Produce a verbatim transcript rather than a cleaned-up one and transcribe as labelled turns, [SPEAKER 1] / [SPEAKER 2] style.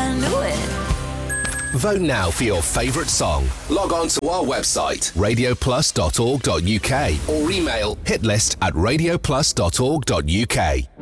[SPEAKER 1] I knew it.
[SPEAKER 2] Vote now for your favourite song. Log on to our website, radio plus dot org dot uk, or email hitlist at radio plus dot org dot uk.